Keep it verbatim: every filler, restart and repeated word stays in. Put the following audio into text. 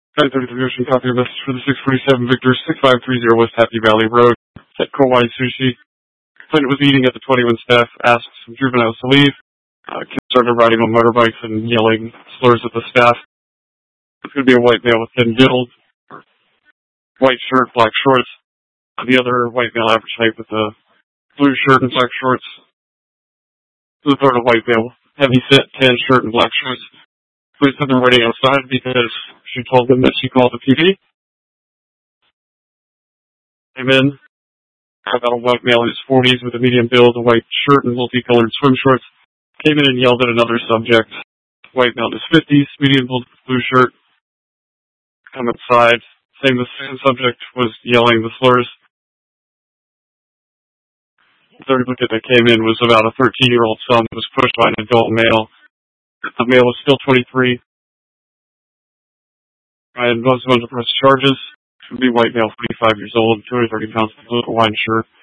nine thirty-three Ocean, copy a message for the six forty-seven Victor, six five three zero West Happy Valley Road. At Kowai Sushi. Complainant was eating at the twenty-one staff, asked some juveniles to leave. Uh, kids started riding on motorbikes and yelling slurs at the staff. It's going to be a white male with thin build, white shirt, black shorts. The other white male average height with a blue shirt and black shorts. The third a white male, heavy set, tan shirt and black shorts. Police have been waiting outside because she told them that she called the P D. Came in. About a white male in his forties with a medium build, a white shirt and multicolored swim shorts. Came in and yelled at another subject. White male in his fifties, medium build, blue shirt. Come outside. Same the same subject was yelling the slurs. The third applicant that came in was about a thirteen-year-old son who was pushed by an adult male. The male was still twenty-three. And most of under press charges. Should be white male, forty-five years old, two hundred thirty pounds, blue Hawaiian shirt.